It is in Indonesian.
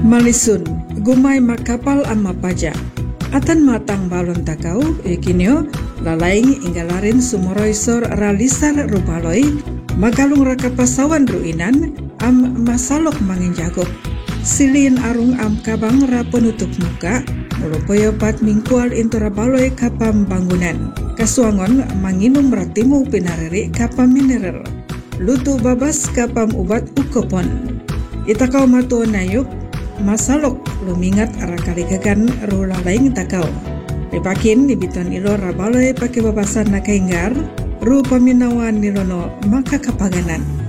Malisun, gumay makapal ama paja. Atan matang balon takau, ikinyo, lalaing inggalarin sumoroysor ralisar rupaloy, magalung rakapasawan ruinan, am masalok manginjagop. Silin arung am kabang ra penutup muka, mulupoyo pat mingkual intora baloy kapam bangunan. Kasuangon manginum ratimu pinariri kapam mineral. Lutu babas kapam ubat ukopon. Itakau matu nayuk, masalok lumingat arakaligagan rula laing takau. Ripakin nibiton ilo rabaloy pake babasan nakainggar, ru paminawan nilono maka kapaganan.